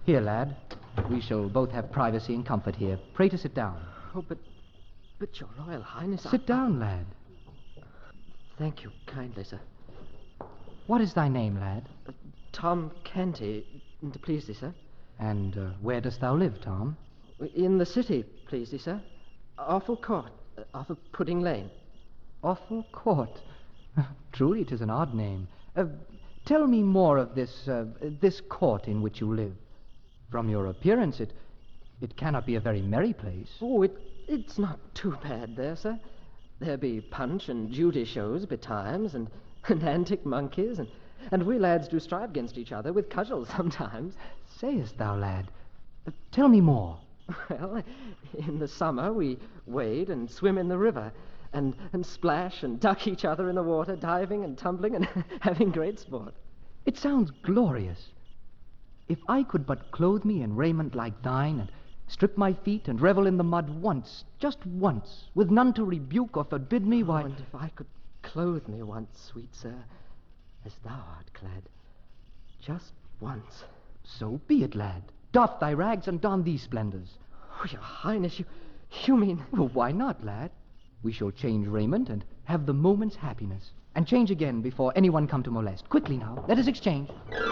Here, lad. We shall both have privacy and comfort here. Pray to sit down. Oh, but Your Royal Highness... Sit down, lad. Thank you kindly, sir. What is thy name, lad? Tom Canty, to please thee, sir. And where dost thou live, Tom? In the city, please thee, sir. Offal Court, off of Pudding Lane. Offal Court. Truly, 'tis an odd name. Tell me more of this court in which you live. From your appearance, it cannot be a very merry place. Oh, it's not too bad there, sir. There be punch and Judy shows betimes, and antic monkeys, and we lads do strive against each other with cudgels sometimes. Sayest thou, lad? Tell me more. Well, in the summer we wade and swim in the river, and splash and duck each other in the water, diving and tumbling and having great sport. It sounds glorious. If I could but clothe me in raiment like thine, and strip my feet and revel in the mud once, just once, with none to rebuke or forbid me, why... And if I could clothe me once, sweet sir, as thou art clad, just once. So be it, lad. Doff thy rags and don these splendors. Oh, your highness, you mean... Well, why not, lad? We shall change raiment and have the moment's happiness, and change again before anyone come to molest. Quickly now, let us exchange.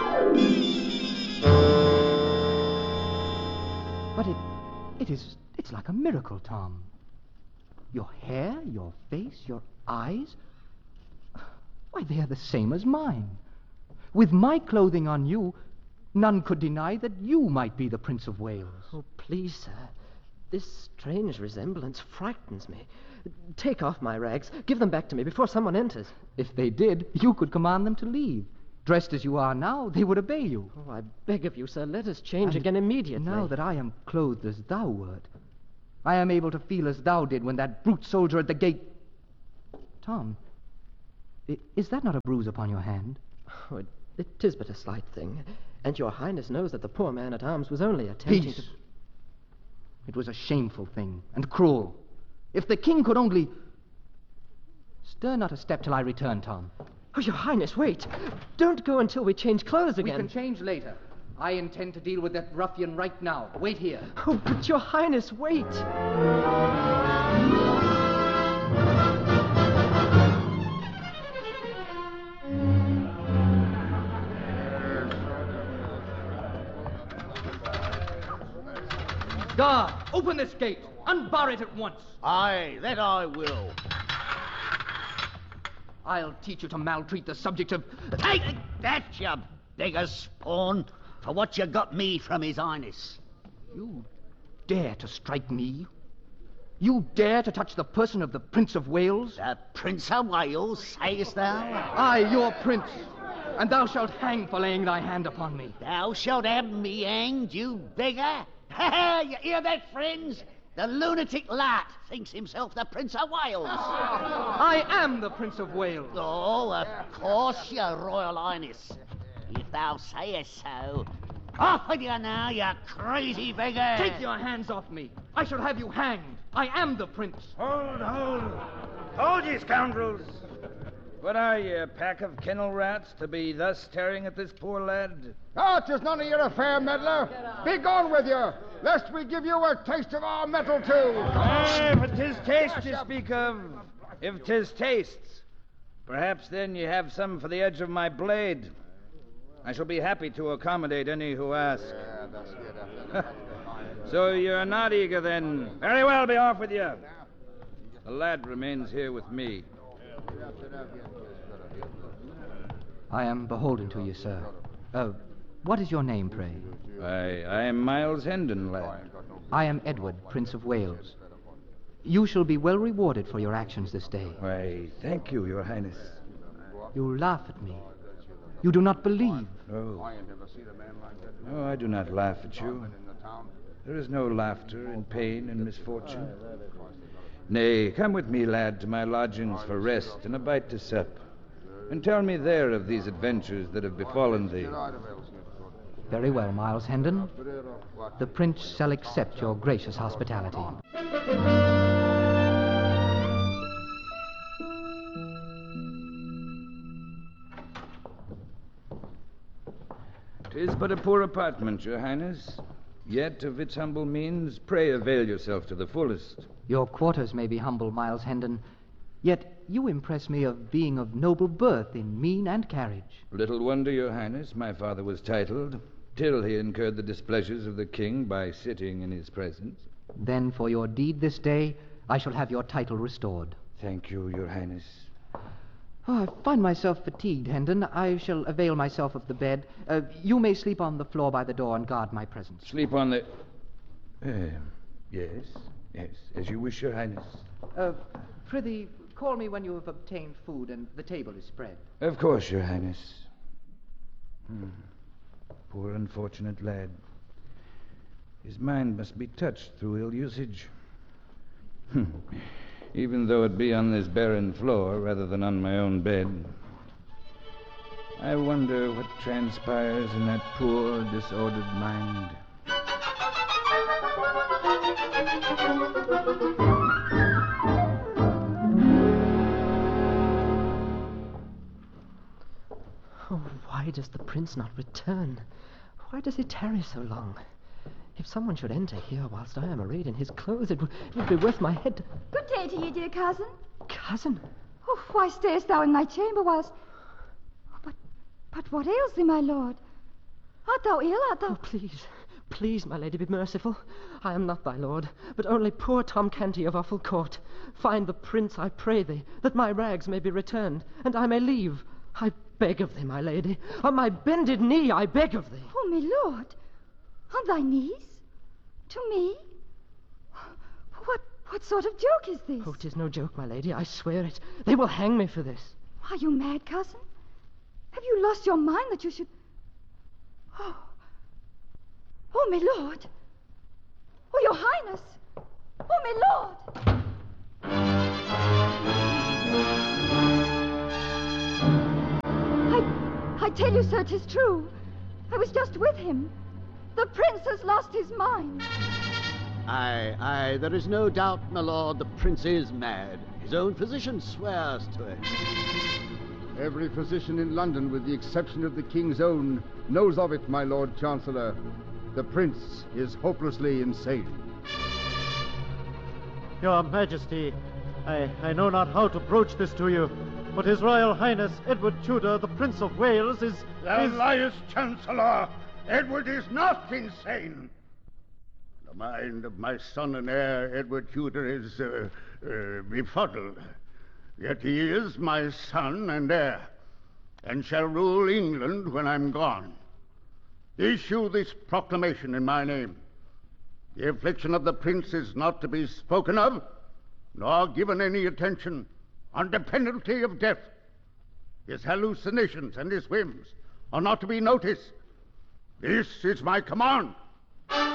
But it's like a miracle, Tom. Your hair, your face, your eyes, why, they are the same as mine. With my clothing on you, none could deny that you might be the Prince of Wales. Oh, please, sir, this strange resemblance frightens me. Take off my rags. Give them back to me before someone enters. If they did, you could command them to leave. Dressed as you are now, they would obey you. Oh, I beg of you, sir, let us change again immediately. Now that I am clothed as thou wert, I am able to feel as thou did when that brute soldier at the gate... Tom, is that not a bruise upon your hand? Oh, it is but a slight thing. And your highness knows that the poor man-at-arms was only attempting Peace. It was a shameful thing, and cruel. If the king could only... Stir not a step till I return, Tom. Oh, your highness, wait. Don't go until we change clothes again. We can change later. I intend to deal with that ruffian right now. Wait here. Oh, but your highness, wait. Guard, open this gate. Unbar it at once. Aye, that I will. I'll teach you to maltreat the subject of... Take that, you beggar spawn, for what you got me from His Highness. You dare to strike me? You dare to touch the person of the Prince of Wales? The Prince of Wales, sayest thou? I, your prince, and thou shalt hang for laying thy hand upon me. Thou shalt have me hanged, you beggar. Ha! You hear that, friends? The lunatic Lat thinks himself the Prince of Wales. I am the Prince of Wales. Oh, of course, your Royal Highness. If thou sayest so. Off with you now, you crazy beggar. Take your hands off me. I shall have you hanged. I am the prince. Hold. Hold, ye scoundrels. What are ye, a pack of kennel rats, to be thus staring at this poor lad? Oh, 'tis none of your affair, meddler. Be gone with you, lest we give you a taste of our metal, too. If 'tis taste you speak of, if 'tis tastes, perhaps then you have some for the edge of my blade. I shall be happy to accommodate any who ask. So you're not eager, then? Very well, be off with you. The lad remains here with me. I am beholden to you, sir. What is your name, pray? I am Miles Hendon, lad. I am Edward, Prince of Wales. You shall be well rewarded for your actions this day. Why, thank you, your highness. You laugh at me. You do not believe. No. No, I do not laugh at you. There is no laughter in pain and misfortune. Nay, come with me, lad, to my lodgings for rest and a bite to sup, and tell me there of these adventures that have befallen thee. Very well, Miles Hendon. The prince shall accept your gracious hospitality. 'Tis but a poor apartment, your highness. Yet of its humble means, pray avail yourself to the fullest. Your quarters may be humble, Miles Hendon, yet you impress me of being of noble birth in mien and carriage. Little wonder, your highness, my father was titled, till he incurred the displeasures of the king by sitting in his presence. Then for your deed this day, I shall have your title restored. Thank you, your highness. Oh, I find myself fatigued, Hendon. I shall avail myself of the bed. You may sleep on the floor by the door and guard my presence. Sleep on the... yes, as you wish, your highness. Prithee, call me when you have obtained food and the table is spread. Of course, your highness. Poor unfortunate lad. His mind must be touched through ill usage. Even though it be on this barren floor rather than on my own bed. I wonder what transpires in that poor, disordered mind. Oh, why does the prince not return? Why does he tarry so long? If someone should enter here whilst I am arrayed in his clothes, it would be worth my head. Good day to ye, dear cousin. Cousin? Oh, why stayest thou in my chamber whilst... Oh, but what ails thee, my lord? Art thou ill? Art thou... Oh, please, my lady, be merciful. I am not thy lord, but only poor Tom Canty of Offal Court. Find the prince, I pray thee, that my rags may be returned, and I may leave. I beg of thee, my lady. On my bended knee, I beg of thee. Oh, my lord. On thy knees? To me? What sort of joke is this? Oh, 'tis no joke, my lady. I swear it. They will hang me for this. Are you mad, cousin? Have you lost your mind that you should... Oh, my lord. Oh, your highness. Oh, my lord. I tell you, sir, 'tis true. I was just with him. The prince has lost his mind. Aye, there is no doubt, my lord, the prince is mad. His own physician swears to it. Every physician in London, with the exception of the king's own, knows of it, my Lord Chancellor. The prince is hopelessly insane. Your Majesty, I know not how to broach this to you, but His Royal Highness Edward Tudor, the Prince of Wales, Thou liest, Chancellor! Edward is not insane! The mind of my son and heir, Edward Tudor, is befuddled. Yet he is my son and heir, and shall rule England when I'm gone. Issue this proclamation in my name. The affliction of the prince is not to be spoken of, nor given any attention, under penalty of death. His hallucinations and his whims are not to be noticed. This is my command.